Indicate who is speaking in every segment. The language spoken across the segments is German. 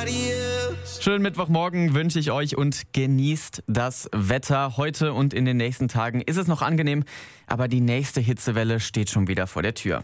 Speaker 1: Schönen Mittwochmorgen wünsche ich euch und genießt das Wetter. Heute und in den nächsten Tagen ist es noch angenehm, aber die nächste Hitzewelle steht schon wieder vor der Tür.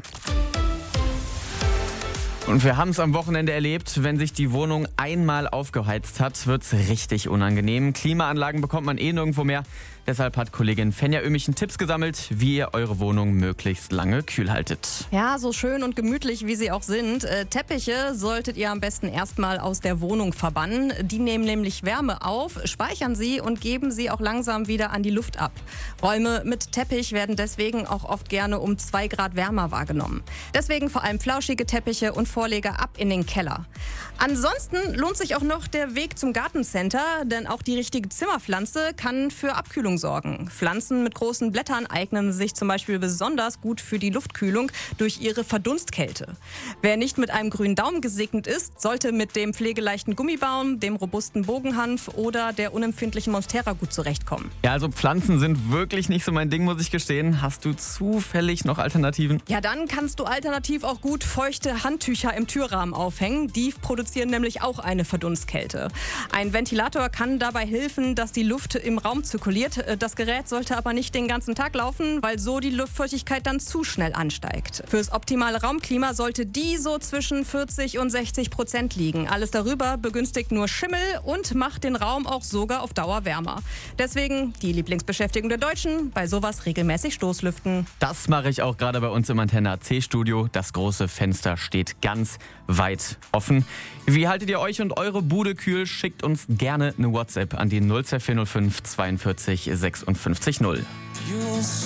Speaker 1: Und wir haben es am Wochenende erlebt, wenn sich die Wohnung einmal aufgeheizt hat, wird es richtig unangenehm. Klimaanlagen bekommt man nirgendwo mehr. Deshalb hat Kollegin Fenja Ömichen Tipps gesammelt, wie ihr eure Wohnung möglichst lange kühl haltet.
Speaker 2: Ja, so schön und gemütlich wie sie auch sind. Teppiche solltet ihr am besten erstmal aus der Wohnung verbannen. Die nehmen nämlich Wärme auf, speichern sie und geben sie auch langsam wieder an die Luft ab. Räume mit Teppich werden deswegen auch oft gerne um 2 Grad wärmer wahrgenommen. Deswegen vor allem flauschige Teppiche und Vorleger ab in den Keller. Ansonsten lohnt sich auch noch der Weg zum Gartencenter, denn auch die richtige Zimmerpflanze kann für Abkühlung sorgen. Pflanzen mit großen Blättern eignen sich zum Beispiel besonders gut für die Luftkühlung durch ihre Verdunstkkälte. Wer nicht mit einem grünen Daumen gesegnet ist, sollte mit dem pflegeleichten Gummibaum, dem robusten Bogenhanf oder der unempfindlichen Monstera gut zurechtkommen.
Speaker 1: Ja, also Pflanzen sind wirklich nicht so mein Ding, muss ich gestehen. Hast du zufällig noch Alternativen?
Speaker 2: Ja, dann kannst du alternativ auch gut feuchte Handtücher im Türrahmen aufhängen. Die produzieren nämlich auch eine Verdunstkkälte. Ein Ventilator kann dabei helfen, dass die Luft im Raum zirkuliert. Das Gerät sollte aber nicht den ganzen Tag laufen, weil so die Luftfeuchtigkeit dann zu schnell ansteigt. Fürs optimale Raumklima sollte die so zwischen 40% und 60% liegen. Alles darüber begünstigt nur Schimmel und macht den Raum auch sogar auf Dauer wärmer. Deswegen die Lieblingsbeschäftigung der Deutschen, bei sowas regelmäßig Stoßlüften.
Speaker 1: Das mache ich auch gerade bei uns im Antenne C-Studio. Das große Fenster steht ganz weit offen. Wie haltet ihr euch und eure Bude kühl? Schickt uns gerne eine WhatsApp an die 02405 42 56 0.